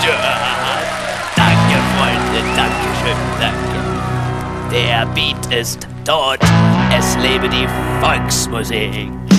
Danke, Freunde, danke schön, danke. Der Beat ist tot. Es lebe die Volksmusik.